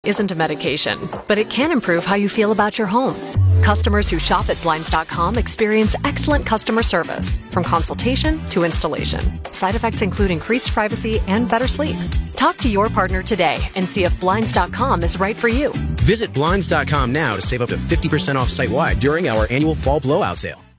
isn't a medication, but it can improve how you feel about your home. Customers who shop at Blinds.com experience excellent customer service, from consultation to installation. Side effects include increased privacy and better sleep. Talk to your partner today and see if Blinds.com is right for you. Visit Blinds.com now to save up to 50% off site-wide during our annual fall blowout sale.